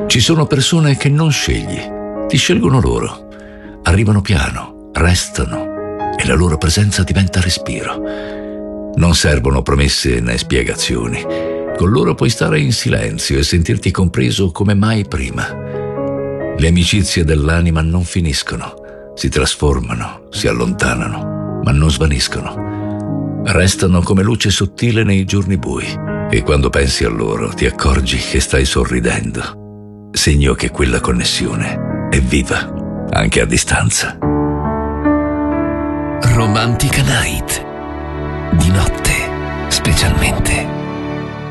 Ci sono persone che non scegli, ti scelgono loro. Arrivano piano, restano e la loro presenza diventa respiro. Non servono promesse né spiegazioni. Con loro puoi stare in silenzio e sentirti compreso come mai prima. Le amicizie dell'anima non finiscono, si trasformano, si allontanano, ma non svaniscono. Restano come luce sottile nei giorni bui e quando pensi a loro ti accorgi che stai sorridendo. Segno che quella connessione è viva, anche a distanza. Romantica Night. Di notte, specialmente.